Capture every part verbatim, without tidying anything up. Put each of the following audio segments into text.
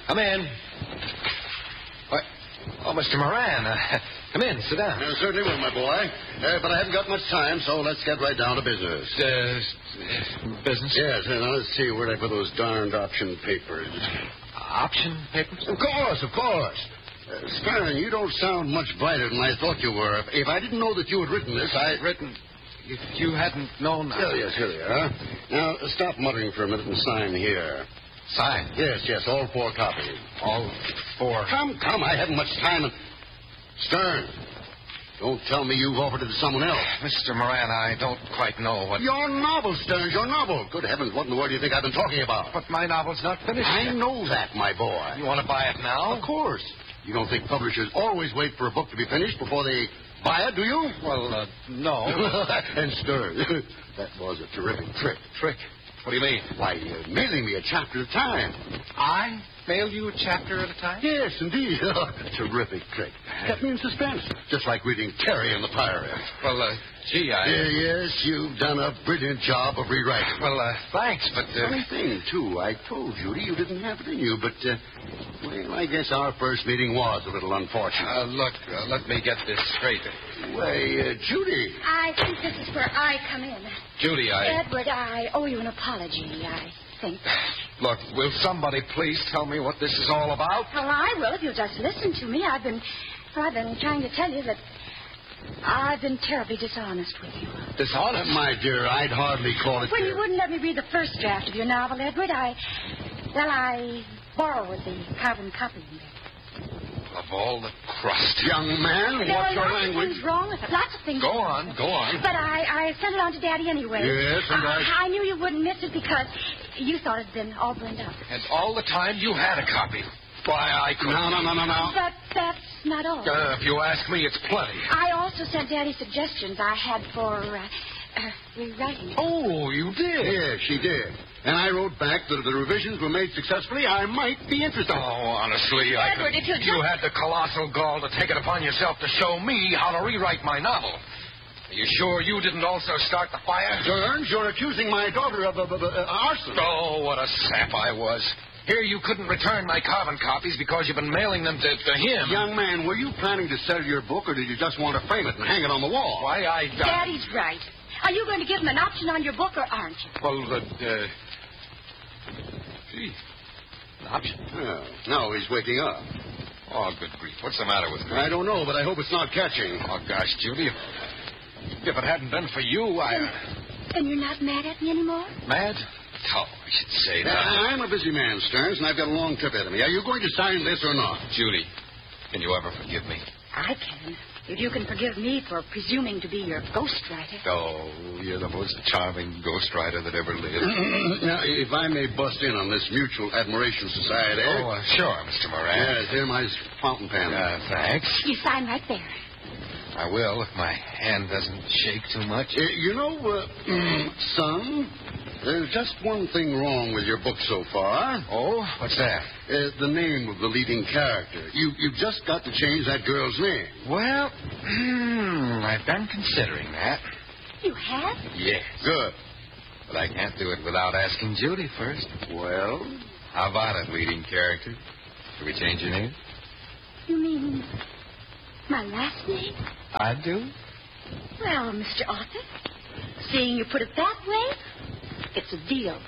Come in. What? Oh, Mister Moran. Uh, come in. Sit down. Uh, certainly will, my boy. Uh, but I haven't got much time, so let's get right down to business. Uh, business? Yes, and now let's see where I put those darned option papers. Option papers? Of course, of course. Uh, Stern, you don't sound much brighter than I thought you were. If, if I didn't know that you had written this, I'd... Written? If you hadn't known... Oh, yes, here they are. Now, stop muttering for a minute and sign here. Sign? Yes, yes, all four copies. All four? Come, come, I haven't much time. And... Stern, don't tell me you've offered it to someone else. Mister Moran, I don't quite know what... Your novel, Stearns, your novel. Good heavens, what in the world do you think I've been talking about? But my novel's not finished I yet. know that, my boy. You want to buy it now? Of course. You don't think publishers always wait for a book to be finished before they buy it, do you? Well, uh, no. And Stearns, that was a terrific trick. Trick? What do you mean? Why, uh, mailing me a chapter at a time. I mail you a chapter at a time? Yes, indeed. Terrific trick. Kept me in suspense. Just like reading Terry and the Pirates. Well, uh, gee, I... Yeah, yes, you've done a brilliant job of rewriting. Well, uh, thanks, but... Uh... Funny thing, too. I told Judy you didn't have it in you, but, uh, well, I guess our first meeting was a little unfortunate. Uh, look, uh, let me get this straight. Why, uh, Judy. I think this is where I come in. Judy, I... Edward, I owe you an apology, I think. Look, will somebody please tell me what this is all about? Well, I will if you'll just listen to me. I've been... I've been trying to tell you that I've been terribly dishonest with you. Dishonest? My dear, I'd hardly call it... When you wouldn't let me read the first draft of your novel, Edward, I... Well, I borrowed the carbon copy. Of all the crust. Young man, There what's are your lots language? of things wrong with it. Lots of things. Go on, go on. But I, I sent it on to Daddy anyway. Yes, and I... I knew you wouldn't miss it because you thought it'd been all burned up. And all the time you had a copy. Why, I couldn't... No, no, no, no, no. But that's not all. Uh, if you ask me, it's plenty. I also sent Daddy suggestions I had for uh, uh, rewriting. Oh, you did? Yes, she did. And I wrote back that if the revisions were made successfully, I might be interested. Oh, honestly, I Edward, could... if you You just- had the colossal gall to take it upon yourself to show me how to rewrite my novel. Are you sure you didn't also start the fire? Stearns, you're accusing my daughter of, of, of uh, arson. Oh, what a sap I was. Here you couldn't return my carbon copies because you've been mailing them to, to him. Young man, were you planning to sell your book, or did you just want to frame it and hang it on the wall? Why, I... Uh... Daddy's right. Are you going to give him an option on your book or aren't you? Well, uh... uh... Gee, an option. Oh, now he's waking up. Oh, good grief. What's the matter with me? I don't know, but I hope it's not catching. Oh, gosh, Judy, if, if it hadn't been for you, I... And you're not mad at me anymore? Mad? Oh, I should say Uh, that. I'm a busy man, Stearns, and I've got a long trip ahead of me. Are you going to sign this or not? Judy, can you ever forgive me? I can. If you can forgive me for presuming to be your ghostwriter. Oh, you're the most charming ghostwriter that ever lived. Now, if I may bust in on this Mutual Admiration Society. Oh, uh, sure, Mister Moran. Yes, here, my fountain pen. Uh, thanks. You sign right there. I will, if my hand doesn't shake too much. Uh, you know, uh, son, there's just one thing wrong with your book so far. Oh, what's that? Uh, the name of the leading character. You, you've just got to change that girl's name. Well, hmm, I've been considering that. You have? Yes. Good. But I can't do it without asking Judy first. Well? How about it, leading character? Should we change your name? You mean my last name? I do. Well, Mister Author, seeing you put it that way, it's a deal.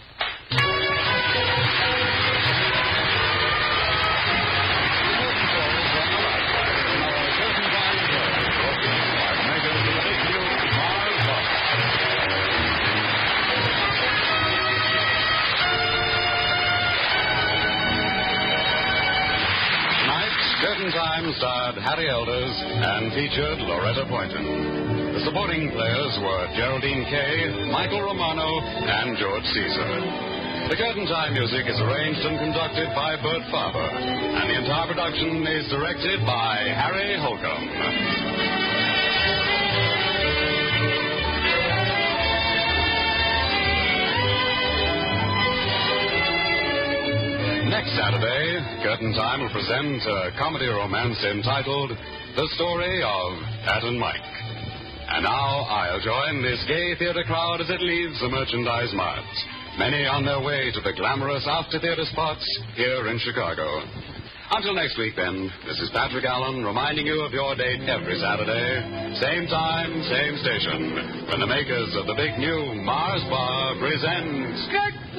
Curtain Time starred Harry Elders and featured Loretta Boynton. The supporting players were Geraldine Kay, Michael Romano, and George Caesar. The Curtain Time music is arranged and conducted by Bert Faber, and the entire production is directed by Harry Holcomb. Next Saturday, Curtain Time will present a comedy romance entitled The Story of Pat and Mike. And now I'll join this gay theater crowd as it leaves the merchandise marts. many on their way to the glamorous after-theater spots here in Chicago. Until next week, then, this is Patrick Allen reminding you of your date every Saturday, same time, same station, when the makers of the big new Mars Bar present... Skirt